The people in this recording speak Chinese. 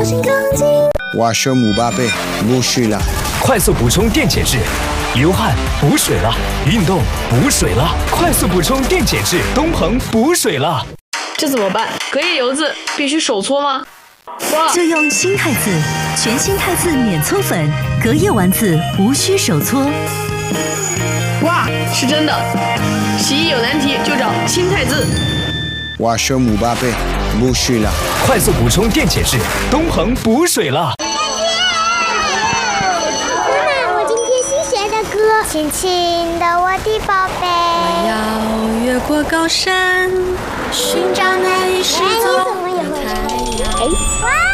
小心钢筋。 我是姆巴佩，不许了。 快速补充电解质，流汗补水了，运动补水了，快速补充电解质，东鹏补水了。 这怎么办？隔夜油渍必须手搓吗？哇！ 就用新汰渍，全新汰渍免搓粉，隔夜丸子无需手搓。 哇，是真的！洗衣有难题就找新汰渍。 我是姆巴佩，不许了。 快速补充电解质，东鹏补水了。 亲亲的我的宝贝， 我要越过高山，寻找那一失踪的太阳。